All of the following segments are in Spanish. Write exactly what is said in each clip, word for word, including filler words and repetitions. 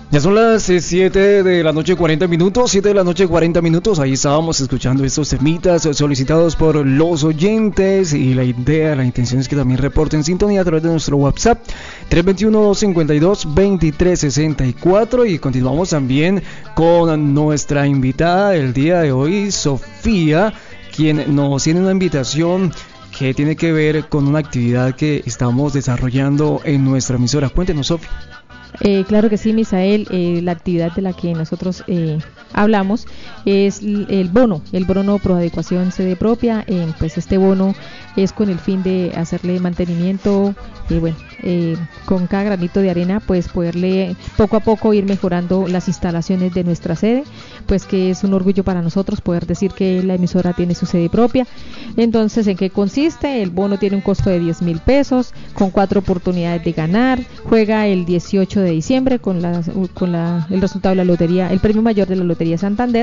Ya son las siete de la noche cuarenta minutos, siete de la noche cuarenta minutos, ahí estábamos escuchando estos temitas solicitados por los oyentes y la idea, la intención es que también reporten sintonía a través de nuestro WhatsApp tres dos uno, dos cinco dos, dos tres seis cuatro y continuamos también con nuestra invitada del día de hoy, Sofía, quien nos tiene una invitación que tiene que ver con una actividad que estamos desarrollando en nuestra emisora. Cuéntenos, Sofía. Eh, claro que sí, Misael. Eh, la actividad de la que nosotros eh, hablamos es el bono, el bono pro adecuación sede propia. Eh, pues este bono es con el fin de hacerle mantenimiento, eh, bueno, eh, con cada granito de arena, pues poderle poco a poco ir mejorando las instalaciones de nuestra sede, pues que es un orgullo para nosotros poder decir que la emisora tiene su sede propia. Entonces, ¿en qué consiste? El bono tiene un costo de diez mil pesos, con cuatro oportunidades de ganar. Juega el dieciocho de diciembre con, la, con la, el resultado de la lotería, el premio mayor de la Lotería Santander.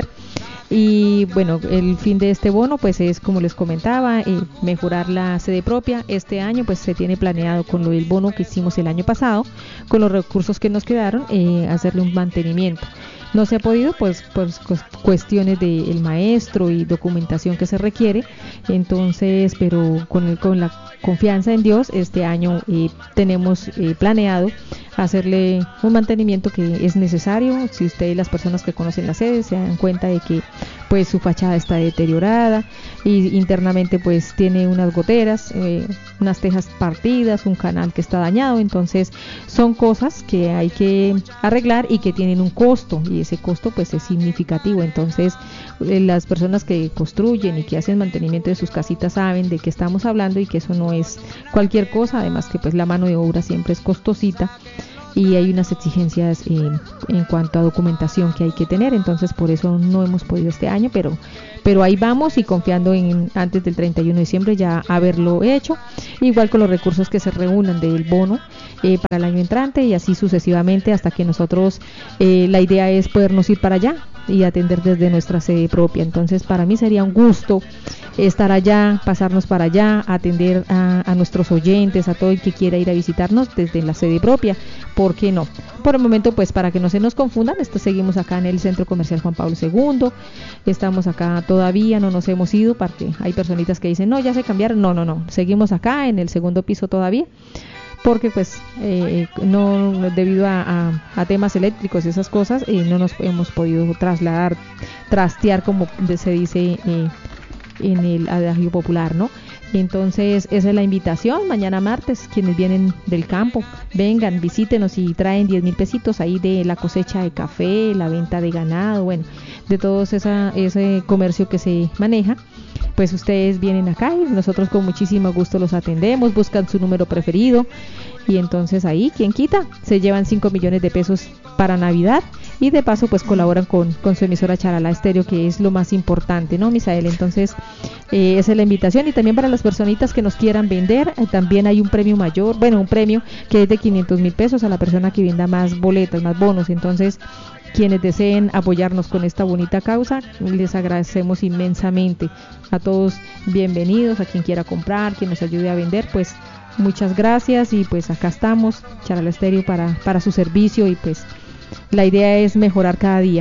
Y bueno, el fin de este bono pues es, como les comentaba, eh, mejorar la sede propia. Este año pues se tiene planeado, con lo del bono que hicimos el año pasado, con los recursos que nos quedaron, eh, hacerle un mantenimiento. No se ha podido, pues, por cuestiones del maestro y documentación que se requiere. Entonces, pero con, el, con la confianza en Dios, este año eh, tenemos eh, planeado hacerle un mantenimiento que es necesario. Si ustedes, las personas que conocen la sede, se dan cuenta de que pues su fachada está deteriorada y internamente pues tiene unas goteras, eh, unas tejas partidas, un canal que está dañado. Entonces son cosas que hay que arreglar y que tienen un costo, y ese costo pues es significativo. Entonces eh, las personas que construyen y que hacen mantenimiento de sus casitas saben de qué estamos hablando y que eso no es cualquier cosa. Además que pues la mano de obra siempre es costosita y hay unas exigencias eh, en cuanto a documentación que hay que tener. Entonces por eso no hemos podido este año, pero pero ahí vamos, y confiando en antes del treinta y uno de diciembre ya haberlo hecho, igual con los recursos que se reúnan del bono eh, para el año entrante, y así sucesivamente hasta que nosotros, eh, la idea es podernos ir para allá y atender desde nuestra sede propia. Entonces para mí sería un gusto estar allá, pasarnos para allá, atender a, a nuestros oyentes, a todo el que quiera ir a visitarnos desde la sede propia. ¿Por qué no? Por el momento, pues para que no se nos confundan, esto seguimos acá en el Centro Comercial Juan Pablo segundo, estamos acá todavía, no nos hemos ido, porque hay personitas que dicen, no, ya se cambiaron. No, no, no, seguimos acá en el segundo piso todavía, porque pues eh, no, debido a, a, a temas eléctricos y esas cosas, eh, no nos hemos podido trasladar, trastear, como se dice eh, en el adagio popular, ¿no? Entonces esa es la invitación. Mañana martes, quienes vienen del campo, vengan, visítenos y traen diez mil pesitos ahí de la cosecha de café, la venta de ganado, bueno, de todo esa, ese comercio que se maneja. Pues ustedes vienen acá y nosotros con muchísimo gusto los atendemos, buscan su número preferido y entonces ahí, ¿quién quita? Se llevan cinco millones de pesos para Navidad y de paso pues colaboran con, con su emisora Charalá Estéreo, que es lo más importante, ¿no, Misael? Entonces eh, esa es la invitación. Y también para las personitas que nos quieran vender, eh, también hay un premio mayor, bueno, un premio que es de quinientos mil pesos a la persona que venda más boletas, más bonos. Entonces quienes deseen apoyarnos con esta bonita causa, les agradecemos inmensamente. A todos bienvenidos, a quien quiera comprar, quien nos ayude a vender, pues muchas gracias. Y pues acá estamos, Charalá Estéreo, para, para su servicio, y pues la idea es mejorar cada día.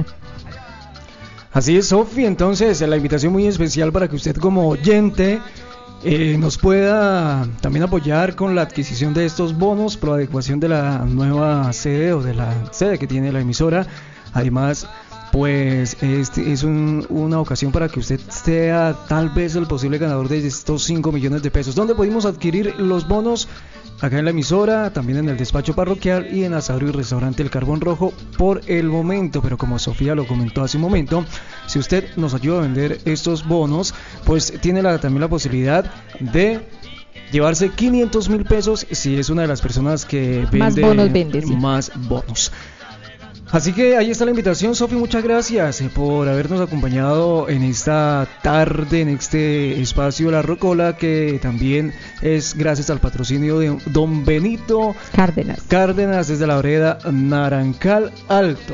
Así es, Sofi. Entonces la invitación muy especial para que usted como oyente eh, nos pueda también apoyar con la adquisición de estos bonos pro adecuación de la nueva sede, o de la sede que tiene la emisora. Además, pues este es un, una ocasión para que usted sea tal vez el posible ganador de estos cinco millones de pesos. ¿Dónde pudimos adquirir los bonos? Acá en la emisora, también en el despacho parroquial y en Asadero y Restaurante El Carbón Rojo por el momento. Pero como Sofía lo comentó hace un momento, si usted nos ayuda a vender estos bonos, pues tiene la, también la posibilidad de llevarse quinientos mil pesos si es una de las personas que vende más bonos, vende, sí. más bonos. Así que ahí está la invitación, Sofi. Muchas gracias por habernos acompañado en esta tarde, en este espacio La Rocola, que también es gracias al patrocinio de don Benito Cárdenas, Cárdenas desde la vereda Narancal Alto.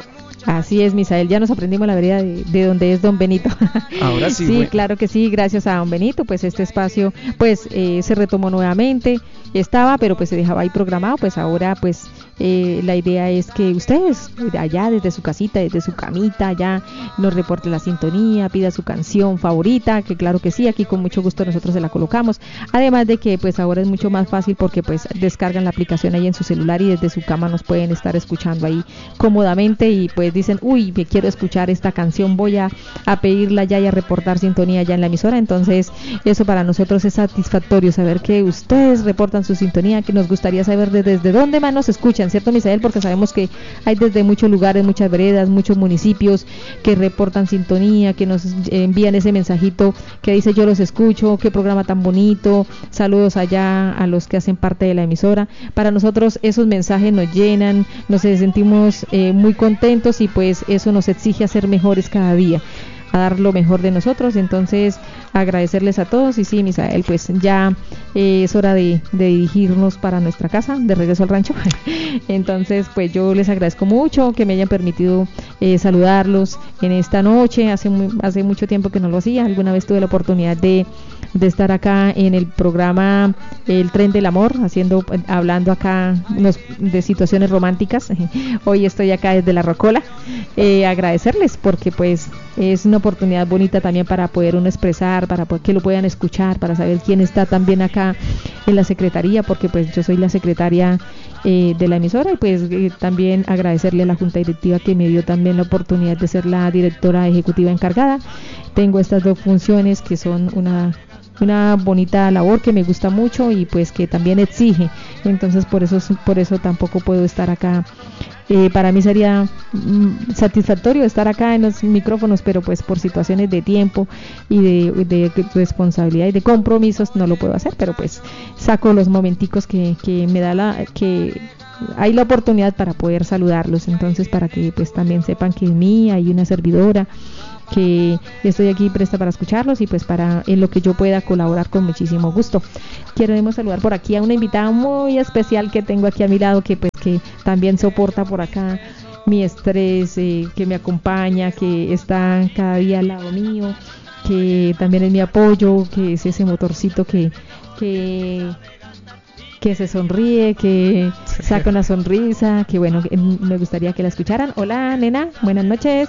Así es, Misael, ya nos aprendimos la vereda de, de donde es don Benito. Ahora sí. Sí, bueno. claro que sí, gracias a don Benito, pues este espacio pues eh, se retomó nuevamente, estaba, pero pues se dejaba ahí programado, pues ahora pues eh, la idea es que ustedes allá desde su casita, desde su camita, allá nos reporte la sintonía, pida su canción favorita, que claro que sí, aquí con mucho gusto nosotros se la colocamos, además de que pues ahora es mucho más fácil porque pues descargan la aplicación ahí en su celular y desde su cama nos pueden estar escuchando ahí cómodamente y pues dicen, uy, me quiero escuchar esta canción, voy a, a pedirla ya y a reportar sintonía ya en la emisora, entonces eso para nosotros es satisfactorio, saber que ustedes reportan su sintonía, que nos gustaría saber de, desde dónde más nos escuchan, ¿cierto, Misael? Porque sabemos que hay desde muchos lugares, muchas veredas, muchos municipios que reportan sintonía, que nos envían ese mensajito que dice yo los escucho, qué programa tan bonito, saludos allá a los que hacen parte de la emisora, para nosotros esos mensajes nos llenan, nos sentimos eh, muy contentos y pues eso nos exige a ser mejores cada día, a dar lo mejor de nosotros, entonces agradecerles a todos y sí, Misael, pues ya eh, es hora de, de dirigirnos para nuestra casa, de regreso al rancho, entonces pues yo les agradezco mucho que me hayan permitido eh, saludarlos en esta noche, hace, muy, hace mucho tiempo que no lo hacía, alguna vez tuve la oportunidad de de estar acá en el programa El Tren del Amor, haciendo, hablando acá unos, de situaciones románticas. Hoy estoy acá desde La Rocola, eh, agradecerles porque pues es una oportunidad bonita también para poder uno expresar, para que lo puedan escuchar, para saber quién está también acá en la secretaría, porque pues yo soy la secretaria eh, de la emisora y pues eh, también agradecerle a la junta directiva que me dio también la oportunidad de ser la directora ejecutiva encargada. Tengo estas dos funciones que son una una bonita labor que me gusta mucho y pues que también exige, entonces por eso por eso tampoco puedo estar acá. Eh, para mí sería mm, satisfactorio estar acá en los micrófonos, pero pues por situaciones de tiempo y de, de responsabilidad y de compromisos no lo puedo hacer, pero pues saco los momenticos que, que me da la que hay la oportunidad para poder saludarlos, entonces para que pues también sepan que es mía y una servidora, que estoy aquí presta para escucharlos y pues para en lo que yo pueda colaborar con muchísimo gusto. Queremos saludar por aquí a una invitada muy especial que tengo aquí a mi lado, que pues que también soporta por acá mi estrés, eh, que me acompaña, que está cada día al lado mío, que también es mi apoyo, que es ese motorcito que que que se sonríe, que saca una sonrisa, que bueno, me gustaría que la escucharan. Hola, nena, buenas noches.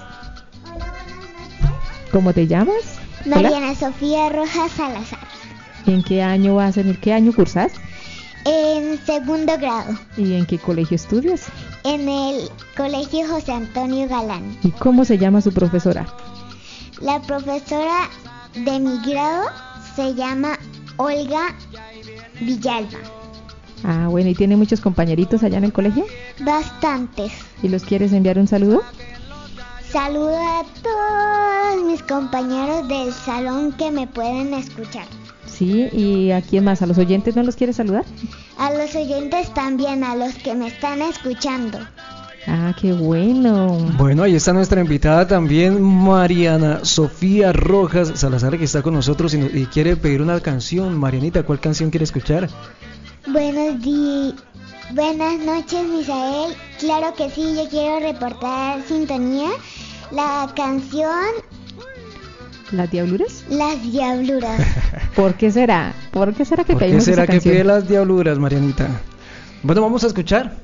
¿Cómo te llamas? Mariana Hola. Sofía Rojas Salazar. ¿En qué año vas? ¿En qué año cursas? En segundo grado. ¿Y en qué colegio estudias? En el Colegio José Antonio Galán. ¿Y cómo se llama su profesora? La profesora de mi grado se llama Olga Villalba. Ah, bueno, ¿y tiene muchos compañeritos allá en el colegio? Bastantes. ¿Y los quieres enviar un saludo? Saludo a todos mis compañeros del salón que me pueden escuchar. Sí, ¿y a quién más? ¿A los oyentes no los quieres saludar? A los oyentes también, a los que me están escuchando. Ah, qué bueno. Bueno, ahí está nuestra invitada también, Mariana Sofía Rojas Salazar, que está con nosotros y, no, y quiere pedir una canción. Marianita, ¿cuál canción quiere escuchar? Buenos días. Buenas noches, Misael. Claro que sí, yo quiero reportar sintonía. La canción ¿Las Diabluras? Las Diabluras. ¿Por qué será? ¿Por qué será que ¿Por qué pedimos será esa que canción? pide Las Diabluras, Marianita? Bueno, vamos a escuchar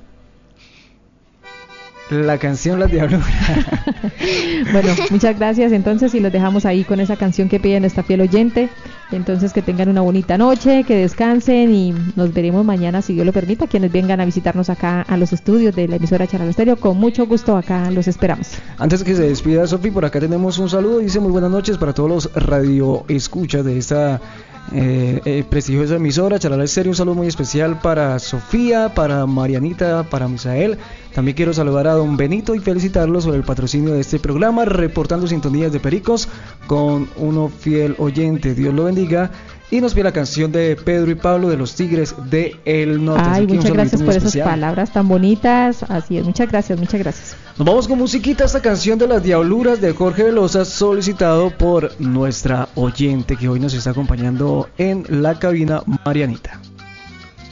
la canción Las Diabluras. Bueno, muchas gracias entonces y los dejamos ahí con esa canción que pide nuestra fiel oyente. Entonces que tengan una bonita noche, que descansen y nos veremos mañana si Dios lo permita, quienes vengan a visitarnos acá a los estudios de la emisora Charalá Estéreo, con mucho gusto acá los esperamos. Antes que se despida Sofi, por acá tenemos un saludo, dice muy buenas noches para todos los radioescuchas de esta eh, eh, prestigiosa emisora Charalá Estéreo, un saludo muy especial para Sofía, para Marianita, para Misael. También quiero saludar a don Benito y felicitarlo sobre el patrocinio de este programa, reportando sintonías de Pericos con uno fiel oyente. Dios lo bendiga. Y nos pide la canción de Pedro y Pablo de los Tigres de El Norte. Ay, muchas gracias por especial. esas palabras tan bonitas. Así es, muchas gracias, muchas gracias. Nos vamos con musiquita, esta canción de Las Diabluras de Jorge Velosa, solicitado por nuestra oyente que hoy nos está acompañando en la cabina, Marianita.